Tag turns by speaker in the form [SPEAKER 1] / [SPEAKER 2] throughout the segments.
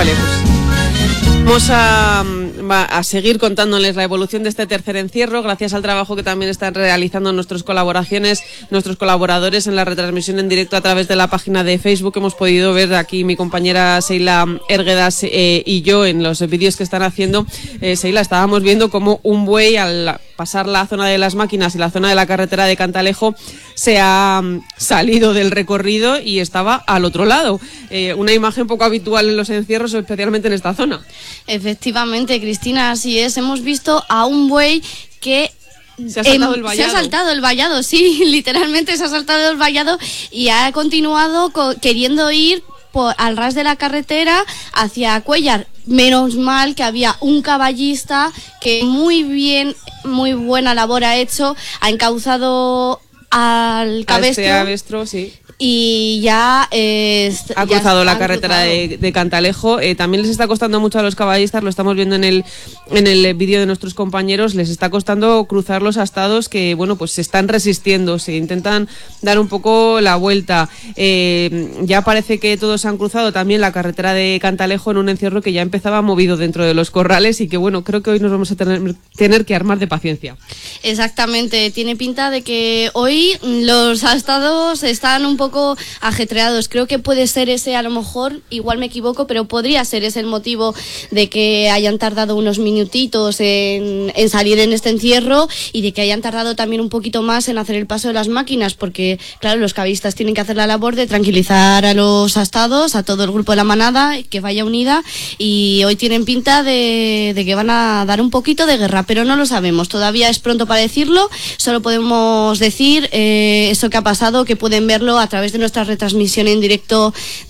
[SPEAKER 1] Vale, pues vamos a seguir contándoles la evolución de este tercer encierro, gracias al trabajo que también están realizando nuestros colaboradores en la retransmisión en directo a través de la página de Facebook. Hemos podido ver aquí mi compañera Seila Érguedas y yo en los vídeos que están haciendo. Seila, estábamos viendo cómo un buey, al pasar la zona de las máquinas y la zona de la carretera de Cantalejo, se ha salido del recorrido y estaba al otro lado. Una imagen poco habitual en los encierros, especialmente en esta zona.
[SPEAKER 2] Efectivamente, Cristina, así es. Hemos visto a un buey que
[SPEAKER 1] se ha saltado el vallado.
[SPEAKER 2] Se ha saltado el vallado, sí, literalmente se ha saltado el vallado y ha continuado queriendo ir al ras de la carretera hacia Cuéllar. Menos mal que había un caballista que muy buena labor ha hecho, ha encauzado al cabestro.
[SPEAKER 1] A este cabestro, sí.
[SPEAKER 2] Y ya
[SPEAKER 1] ha cruzado la carretera de Cantalejo. También les está costando mucho a los caballistas, lo estamos viendo en el vídeo de nuestros compañeros, les está costando cruzar los astados que, bueno, pues se están resistiendo, se intentan dar un poco la vuelta. Ya parece que todos han cruzado también la carretera de Cantalejo en un encierro que ya empezaba movido dentro de los corrales y que, bueno, creo que hoy nos vamos a tener que armar de paciencia.
[SPEAKER 2] Exactamente, tiene pinta de que hoy los astados están un poco ajetreados. Creo que puede ser ese, a lo mejor, igual me equivoco, pero podría ser ese el motivo de que hayan tardado unos minutitos en salir en este encierro y de que hayan tardado también un poquito más en hacer el paso de las máquinas, porque, claro, los caballistas tienen que hacer la labor de tranquilizar a los astados, a todo el grupo de la manada, que vaya unida, y hoy tienen pinta de que van a dar un poquito de guerra, pero no lo sabemos, todavía es pronto para decirlo, solo podemos decir eso que ha pasado, que pueden verlo a través de nuestra retransmisión en directo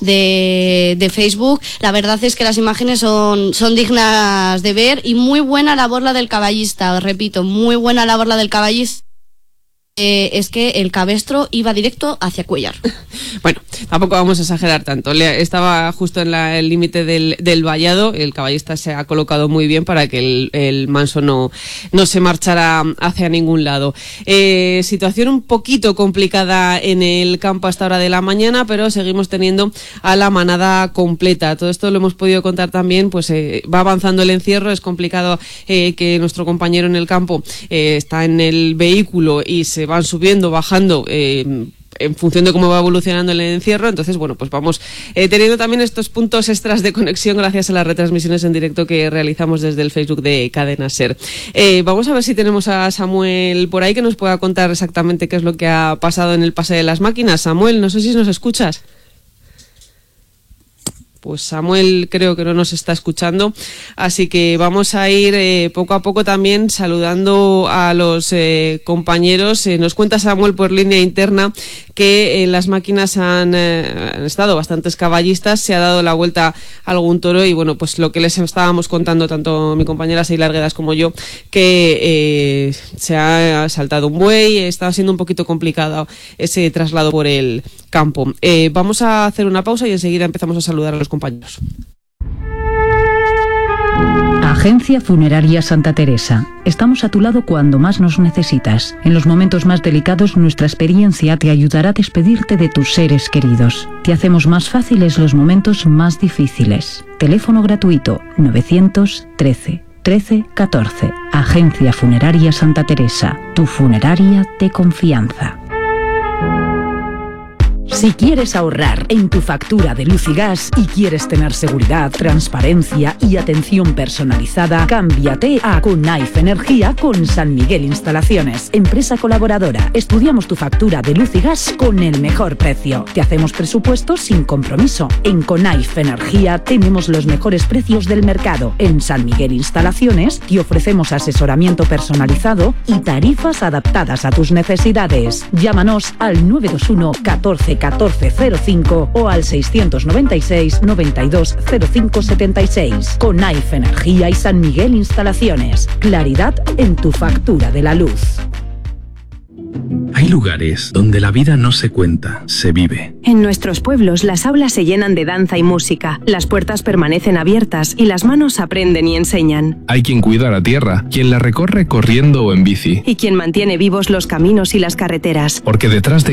[SPEAKER 2] de Facebook. La verdad es que las imágenes son dignas de ver y muy buena labor la del caballista, repito, muy buena labor la del caballista. Es que el cabestro iba directo hacia Cuéllar.
[SPEAKER 1] Bueno, tampoco vamos a exagerar tanto. Estaba justo en el límite del vallado. El caballista se ha colocado muy bien para que el manso no se marchara hacia ningún lado. Situación un poquito complicada en el campo a esta hora de la mañana, pero seguimos teniendo a la manada completa. Todo esto lo hemos podido contar también, pues va avanzando el encierro. Es complicado que nuestro compañero en el campo está en el vehículo y se van subiendo, bajando en función de cómo va evolucionando el encierro. Entonces, bueno, pues vamos teniendo también estos puntos extras de conexión gracias a las retransmisiones en directo que realizamos desde el Facebook de Cadena SER. Vamos a ver si tenemos a Samuel por ahí que nos pueda contar exactamente qué es lo que ha pasado en el pase de las máquinas. Samuel, no sé si nos escuchas. Pues Samuel creo que no nos está escuchando, así que vamos a ir poco a poco también saludando a los compañeros. Nos cuenta Samuel por línea interna que en las máquinas han estado bastantes caballistas, se ha dado la vuelta a algún toro y, bueno, pues lo que les estábamos contando tanto mi compañera Seila Érguedas como yo, que se ha saltado un buey, está siendo un poquito complicado ese traslado por el campo. Vamos a hacer una pausa y enseguida empezamos a saludar a los compañeros.
[SPEAKER 3] Agencia Funeraria Santa Teresa. Estamos a tu lado cuando más nos necesitas. En los momentos más delicados, nuestra experiencia te ayudará a despedirte de tus seres queridos. Te hacemos más fáciles los momentos más difíciles. Teléfono gratuito 913 13 14. Agencia Funeraria Santa Teresa. Tu funeraria de confianza. Si quieres ahorrar en tu factura de luz y gas y quieres tener seguridad, transparencia y atención personalizada, cámbiate a Conaife Energía con San Miguel Instalaciones, empresa colaboradora. Estudiamos tu factura de luz y gas con el mejor precio. Te hacemos presupuestos sin compromiso. En Conaife Energía tenemos los mejores precios del mercado. En San Miguel Instalaciones te ofrecemos asesoramiento personalizado y tarifas adaptadas a tus necesidades. Llámanos al 921 14 1405 o al 696 92 05 76. Conaife Energía y San Miguel Instalaciones. Claridad en tu factura de la luz.
[SPEAKER 4] Hay lugares donde la vida no se cuenta, se vive.
[SPEAKER 5] En nuestros pueblos las aulas se llenan de danza y música, las puertas permanecen abiertas y las manos aprenden y enseñan.
[SPEAKER 4] Hay quien cuida la tierra, quien la recorre corriendo o en bici.
[SPEAKER 5] Y quien mantiene vivos los caminos y las carreteras.
[SPEAKER 4] Porque detrás de